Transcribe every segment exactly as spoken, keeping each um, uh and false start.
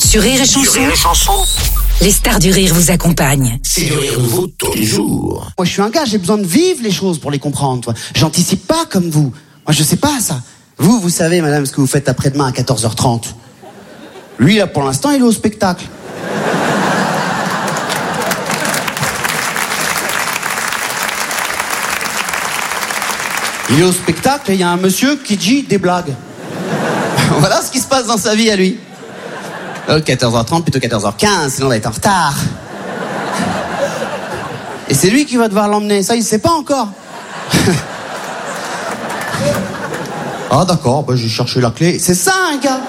Sur Rire et Chanson. Sur Rire et Chanson. Les stars du rire vous accompagnent. C'est du rire nouveau tous les jours. Moi, je suis un gars, j'ai besoin de vivre les choses pour les comprendre, toi. J'anticipe pas comme vous. Moi, je sais pas ça. Vous, vous savez, madame, ce que vous faites après-demain à quatorze heures trente. Lui, là, pour l'instant, il est au spectacle. Il est au spectacle et il y a un monsieur qui dit des blagues. Voilà ce qui se passe dans sa vie à lui. Euh, quatorze heures trente, plutôt quatorze heures quinze, sinon on va être en retard. Et c'est lui qui va devoir l'emmener, ça il sait pas encore. Ah d'accord, bah, j'ai cherché la clé. C'est ça un gars.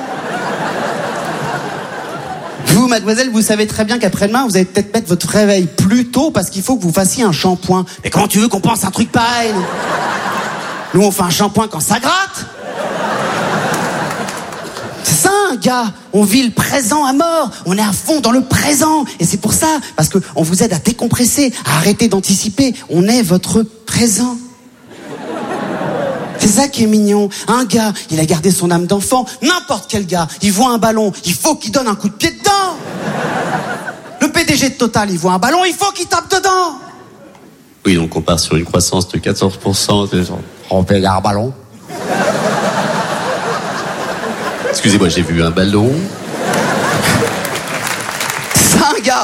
Vous, mademoiselle, vous savez très bien qu'après-demain, vous allez peut-être mettre votre réveil plus tôt parce qu'il faut que vous fassiez un shampoing. Mais comment tu veux qu'on pense un truc pareil? Nous, on fait un shampoing quand ça gratte. C'est ça, un gars. On vit le présent à mort. On est à fond dans le présent. Et c'est pour ça, parce qu'on vous aide à décompresser, à arrêter d'anticiper. On est votre présent. C'est ça qui est mignon. Un gars, il a gardé son âme d'enfant. N'importe quel gars, il voit un ballon, il faut qu'il donne un coup de pied dedans. Le P D G de Total, il voit un ballon, il faut qu'il tape dedans. Oui, donc on part sur une croissance de quatorze pour cent. On paye un ballon. Excusez-moi, j'ai vu un ballon. C'est un gars.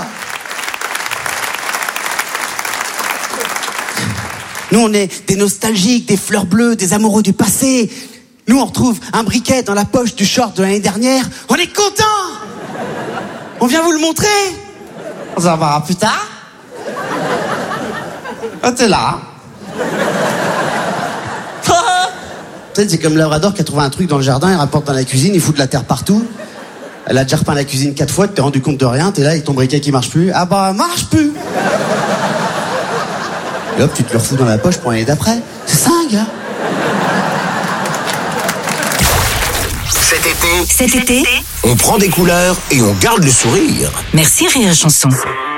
Nous, on est des nostalgiques, des fleurs bleues, des amoureux du passé. Nous, on retrouve un briquet dans la poche du short de l'année dernière. On est contents. On vient vous le montrer. On s'en verra plus tard. Ah, t'es là. Tu sais, c'est comme Labrador qui a trouvé un truc dans le jardin, il rapporte dans la cuisine, il fout de la terre partout. Elle a déjà repeint la cuisine quatre fois, tu t'es rendu compte de rien, t'es là, et ton briquet qui marche plus. Ah bah, marche plus. Et hop, tu te le refous dans la poche pour l'année d'après. C'est ça, un gars. Cet été, Cet été, on prend des couleurs et on garde le sourire. merci Rire et Chanson.